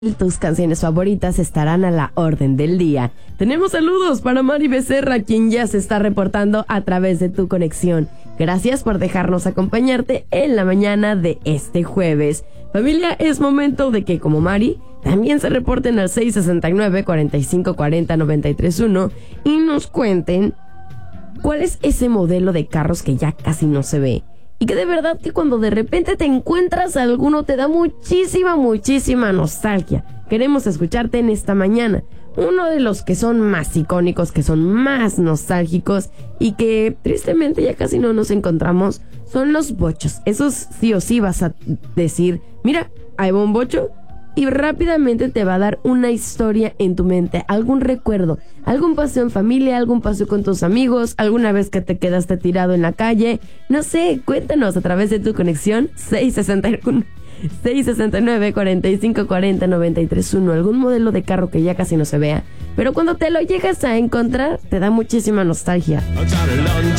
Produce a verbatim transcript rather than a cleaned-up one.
Tus canciones favoritas estarán a la orden del día. Tenemos saludos para Mari Becerra, quien ya se está reportando a través de tu conexión. Gracias por dejarnos acompañarte en la mañana de este jueves. Familia, es momento de que, como Mari, también se reporten al seis sesenta y nueve, cuarenta y cinco cuarenta, noventa y tres uno y nos cuenten cuál es ese modelo de carros que ya casi no se ve. Y que de verdad que cuando de repente te encuentras alguno te da muchísima, muchísima nostalgia. Queremos escucharte en esta mañana. Uno de los que son más icónicos, que son más nostálgicos y que tristemente ya casi no nos encontramos, son los bochos. Esos sí o sí vas a decir, mira, ahí va un bocho. Y rápidamente te va a dar una historia en tu mente, algún recuerdo, algún paseo en familia, algún paseo con tus amigos, alguna vez que te quedaste tirado en la calle. No sé, cuéntanos a través de tu conexión seis sesenta y nueve, cuarenta y cinco cuarenta, noventa y tres uno, algún modelo de carro que ya casi no se vea, pero cuando te lo llegas a encontrar te da muchísima nostalgia.